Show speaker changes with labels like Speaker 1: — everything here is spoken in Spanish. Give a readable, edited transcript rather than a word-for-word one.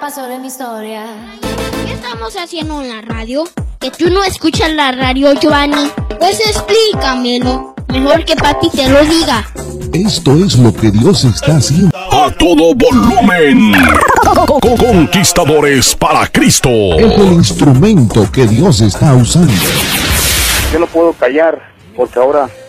Speaker 1: pasó de mi historia.
Speaker 2: ¿Qué estamos haciendo en la radio? ¿Que tú no escuchas la radio, Giovanni? Pues explícamelo. Mejor que papi te lo diga.
Speaker 3: Esto es lo que Dios está haciendo.
Speaker 4: ¡A todo volumen! Conquistadores para Cristo.
Speaker 3: Es el instrumento que Dios está usando.
Speaker 5: Yo no puedo callar, porque ahora